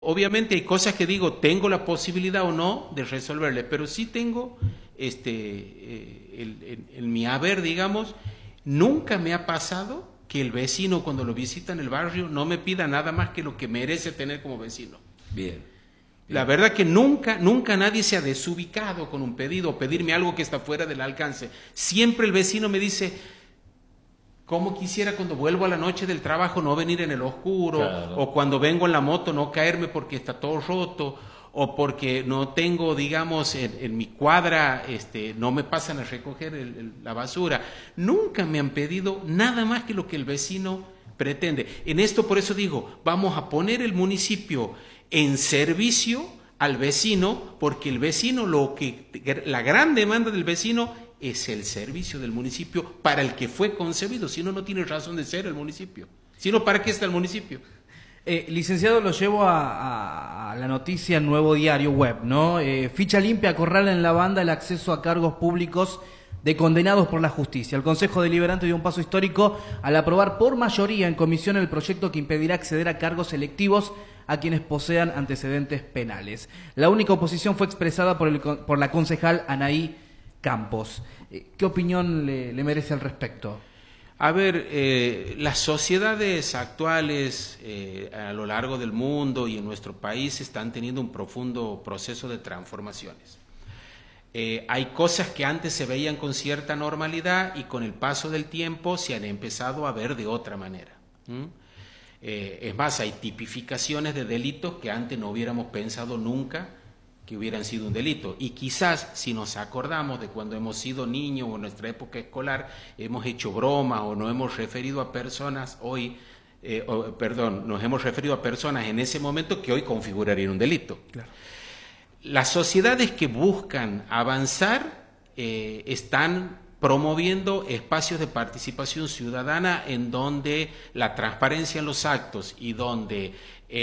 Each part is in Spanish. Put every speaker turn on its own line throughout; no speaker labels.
Obviamente hay cosas que digo, tengo la posibilidad o no de resolverle, pero sí tengo en mi haber, digamos, nunca me ha pasado que el vecino cuando lo visita en el barrio no me pida nada más que lo que merece tener como vecino.
Bien,
La
bien.
verdad que nunca nadie se ha desubicado con un pedido o pedirme algo que está fuera del alcance. Siempre el vecino me dice, cómo quisiera cuando vuelvo a la noche del trabajo no venir en el oscuro,
Claro.
o cuando vengo en la moto no caerme porque está todo roto, o porque no tengo, digamos, en mi cuadra, no me pasan a recoger la basura. Nunca me han pedido nada más que lo que el vecino pretende. En esto, por eso digo, vamos a poner el municipio en servicio al vecino, porque el vecino, la gran demanda del vecino es el servicio del municipio para el que fue concebido, si no, no tiene razón de ser el municipio. Si no, ¿para qué está el municipio?
Licenciado, lo llevo a la noticia Nuevo Diario Web, ¿no? Ficha limpia acorrala en la banda el acceso a cargos públicos de condenados por la justicia. El Consejo Deliberante dio un paso histórico al aprobar por mayoría en comisión el proyecto que impedirá acceder a cargos selectivos a quienes posean antecedentes penales. La única oposición fue expresada por la concejal Anaí Campos. ¿Qué opinión le merece al respecto?
A ver, las sociedades actuales a lo largo del mundo y en nuestro país están teniendo un profundo proceso de transformaciones. Hay cosas que antes se veían con cierta normalidad y con el paso del tiempo se han empezado a ver de otra manera. Es más, hay tipificaciones de delitos que antes no hubiéramos pensado nunca que hubieran sido un delito. Y quizás, si nos acordamos de cuando hemos sido niños o en nuestra época escolar, hemos hecho bromas o nos hemos referido a personas hoy, nos hemos referido a personas en ese momento que hoy configurarían un delito.
Claro.
Las sociedades que buscan avanzar están promoviendo espacios de participación ciudadana en donde la transparencia en los actos y donde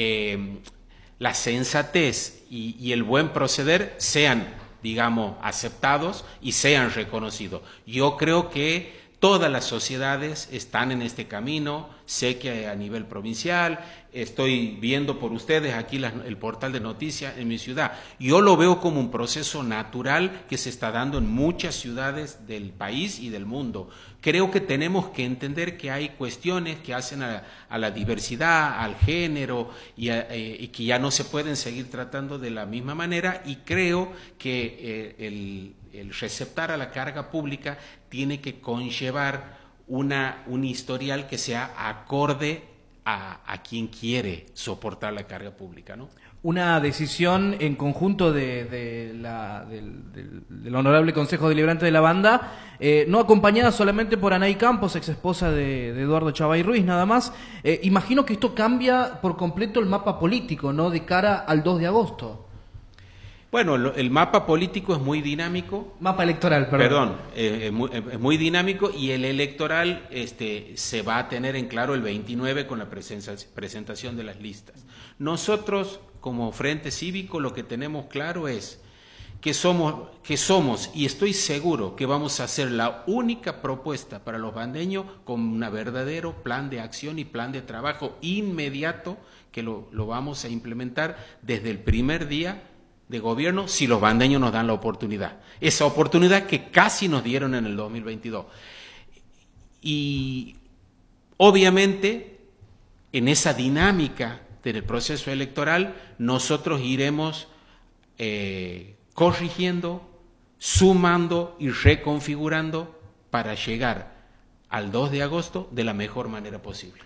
la sensatez y el buen proceder sean, digamos, aceptados y sean reconocidos. Yo creo que todas las sociedades están en este camino. Sé que a nivel provincial, estoy viendo por ustedes aquí el portal de noticias en mi ciudad. Yo lo veo como un proceso natural que se está dando en muchas ciudades del país y del mundo. Creo que tenemos que entender que hay cuestiones que hacen a la diversidad, al género, y que ya no se pueden seguir tratando de la misma manera, y creo que el receptar a la carga pública tiene que conllevar un historial que sea acorde a quien quiere soportar la carga pública, ¿no?
Una decisión en conjunto del Honorable Consejo Deliberante de la banda, no acompañada solamente por Anaí Campos, ex esposa de Eduardo Chavay Ruiz, nada más. Imagino que esto cambia por completo el mapa político, ¿no?, de cara al 2 de agosto.
Bueno, el mapa político es muy dinámico.
Mapa electoral, perdón.
Es muy dinámico, y el electoral se va a tener en claro el 29 con la presentación de las listas. Nosotros, como Frente Cívico, lo que tenemos claro es que somos, y estoy seguro que vamos a hacer la única propuesta para los bandeños con un verdadero plan de acción y plan de trabajo inmediato, que lo vamos a implementar desde el primer día de gobierno, si los bandeños nos dan la oportunidad. Esa oportunidad que casi nos dieron en el 2022. Y obviamente, en esa dinámica del proceso electoral, nosotros iremos corrigiendo, sumando y reconfigurando para llegar al 2 de agosto de la mejor manera posible.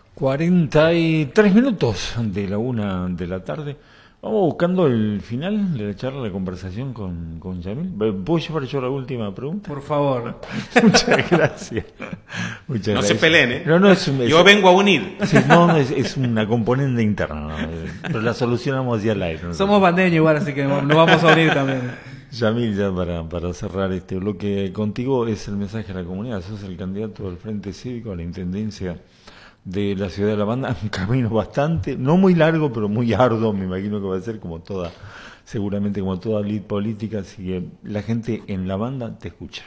43 minutos de la 1 de la tarde. Vamos buscando el final de la charla, la conversación con Yamil. ¿Puedo llevar yo la última pregunta?
Por favor.
Muchas gracias. Muchas
No
gracias.
se peleen, ¿eh?
No,
Yo vengo a unir.
Sí, no, es una componente interna, ¿no? Pero la solucionamos ya al aire, ¿no?
Somos bandeños igual, así que nos vamos a unir también.
Yamil, ya para cerrar este bloque contigo, es el mensaje a la comunidad. Sos el candidato del Frente Cívico a la Intendencia de la ciudad de La Banda, un camino bastante, no muy largo, pero muy arduo, me imagino que va a ser seguramente como toda lid política, así que la gente en La Banda te escucha.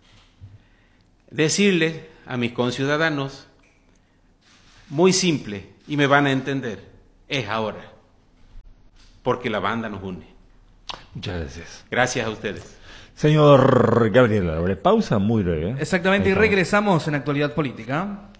Decirle a mis conciudadanos, muy simple, y me van a entender, es ahora. porque la banda nos une.
Muchas gracias.
Gracias a ustedes.
Señor Gabriel Álvarez, pausa muy breve.
Exactamente, y
Ahí estamos.
regresamos en Actualidad Política.